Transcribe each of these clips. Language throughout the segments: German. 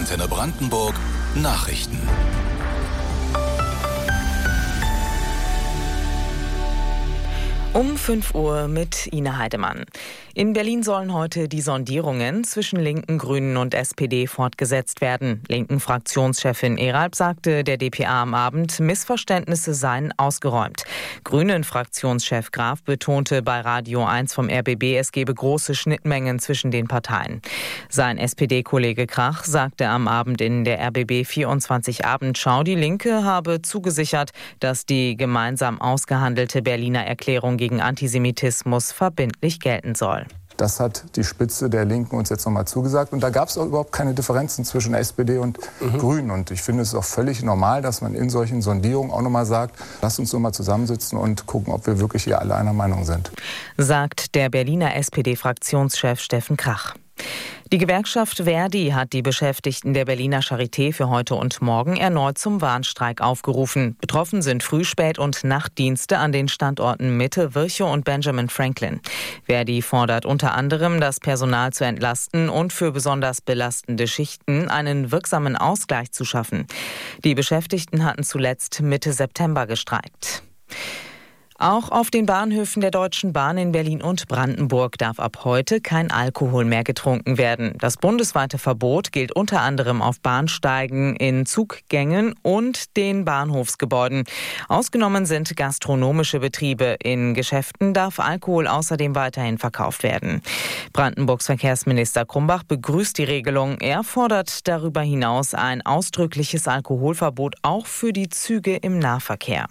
Antenne Brandenburg Nachrichten. Um 5 Uhr mit Ina Heidemann. In Berlin sollen heute die Sondierungen zwischen Linken, Grünen und SPD fortgesetzt werden. Linken-Fraktionschefin Eralb sagte der dpa am Abend, Missverständnisse seien ausgeräumt. Grünen-Fraktionschef Graf betonte bei Radio 1 vom RBB, es gebe große Schnittmengen zwischen den Parteien. Sein SPD-Kollege Krach sagte am Abend in der RBB 24 Abendschau, die Linke habe zugesichert, dass die gemeinsam ausgehandelte Berliner Erklärung gegen Antisemitismus verbindlich gelten soll. Das hat die Spitze der Linken uns jetzt nochmal zugesagt. Und da gab es auch überhaupt keine Differenzen zwischen SPD und Grünen. Und ich finde es auch völlig normal, dass man in solchen Sondierungen auch nochmal sagt, lasst uns nochmal zusammensitzen und gucken, ob wir wirklich hier alle einer Meinung sind. Sagt der Berliner SPD-Fraktionschef Steffen Krach. Die Gewerkschaft Verdi hat die Beschäftigten der Berliner Charité für heute und morgen erneut zum Warnstreik aufgerufen. Betroffen sind Früh-, Spät- und Nachtdienste an den Standorten Mitte, Virchow und Benjamin Franklin. Verdi fordert unter anderem, das Personal zu entlasten und für besonders belastende Schichten einen wirksamen Ausgleich zu schaffen. Die Beschäftigten hatten zuletzt Mitte September gestreikt. Auch auf den Bahnhöfen der Deutschen Bahn in Berlin und Brandenburg darf ab heute kein Alkohol mehr getrunken werden. Das bundesweite Verbot gilt unter anderem auf Bahnsteigen, in Zuggängen und den Bahnhofsgebäuden. Ausgenommen sind gastronomische Betriebe. In Geschäften darf Alkohol außerdem weiterhin verkauft werden. Brandenburgs Verkehrsminister Krumbach begrüßt die Regelung. Er fordert darüber hinaus ein ausdrückliches Alkoholverbot auch für die Züge im Nahverkehr.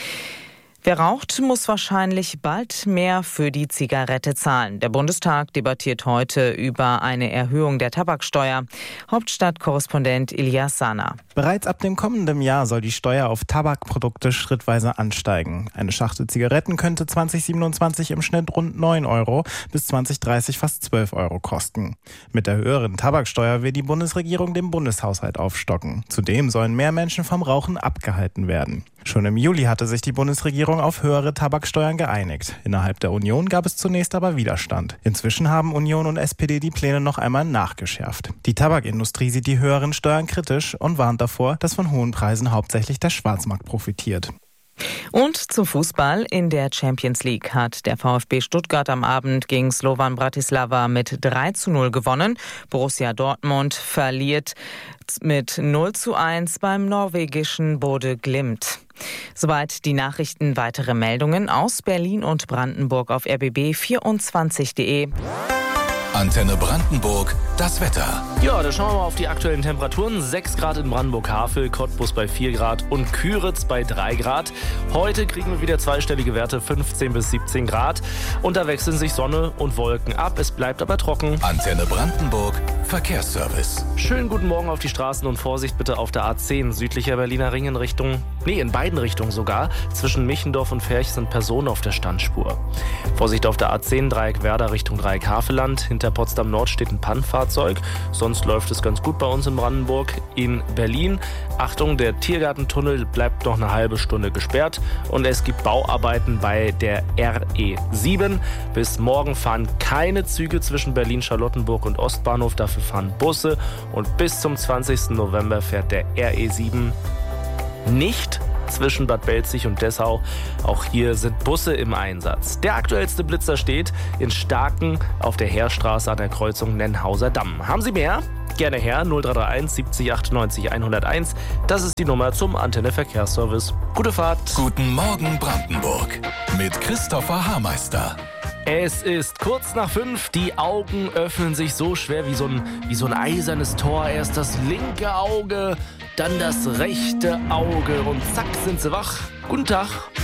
Wer raucht, muss wahrscheinlich bald mehr für die Zigarette zahlen. Der Bundestag debattiert heute über eine Erhöhung der Tabaksteuer. Hauptstadtkorrespondent Ilyas Sana. Bereits ab dem kommenden Jahr soll die Steuer auf Tabakprodukte schrittweise ansteigen. Eine Schachtel Zigaretten könnte 2027 im Schnitt rund 9 Euro, bis 2030 fast 12 Euro kosten. Mit der höheren Tabaksteuer will die Bundesregierung den Bundeshaushalt aufstocken. Zudem sollen mehr Menschen vom Rauchen abgehalten werden. Schon im Juli hatte sich die Bundesregierung auf höhere Tabaksteuern geeinigt. Innerhalb der Union gab es zunächst aber Widerstand. Inzwischen haben Union und SPD die Pläne noch einmal nachgeschärft. Die Tabakindustrie sieht die höheren Steuern kritisch und warnt davor, dass von hohen Preisen hauptsächlich der Schwarzmarkt profitiert. Und zum Fußball. In der Champions League hat der VfB Stuttgart am Abend gegen Slovan Bratislava mit 3:0 gewonnen. Borussia Dortmund verliert mit 0:1 beim norwegischen Bodø Glimt. Soweit die Nachrichten. Weitere Meldungen aus Berlin und Brandenburg auf rbb24.de. Antenne Brandenburg, das Wetter. Ja, da schauen wir mal auf die aktuellen Temperaturen. 6 Grad in Brandenburg-Havel, Cottbus bei 4 Grad und Küritz bei 3 Grad. Heute kriegen wir wieder zweistellige Werte, 15 bis 17 Grad. Und da wechseln sich Sonne und Wolken ab. Es bleibt aber trocken. Antenne Brandenburg, Verkehrsservice. Schönen guten Morgen auf die Straßen und Vorsicht bitte auf der A10 südlicher Berliner Ring in beiden Richtungen sogar. Zwischen Michendorf und Ferch sind Personen auf der Standspur. Vorsicht auf der A10 Dreieck Werder Richtung Dreieck Havelland. Hinter Potsdam Nord steht ein Pannenfahrzeug. Sonst läuft es ganz gut bei uns in Brandenburg. In Berlin, Achtung, der Tiergartentunnel bleibt noch eine halbe Stunde gesperrt. Und es gibt Bauarbeiten bei der RE7. Bis morgen fahren keine Züge zwischen Berlin-Charlottenburg und Ostbahnhof. Dafür fahren Busse. Und bis zum 20. November fährt der RE7 nicht zwischen Bad Belzig und Dessau. Auch hier sind Busse im Einsatz. Der aktuellste Blitzer steht in Starken auf der Heerstraße an der Kreuzung Nennhauser Damm. Haben Sie mehr? Gerne her, 0331 70 98 101. Das ist die Nummer zum Antenne Verkehrsservice. Gute Fahrt. Guten Morgen Brandenburg mit Christopher Haarmeister. Es ist kurz nach 5. Die Augen öffnen sich so schwer wie so ein eisernes Tor. Erst das linke Auge, dann das rechte Auge und zack sind sie wach. Guten Tag.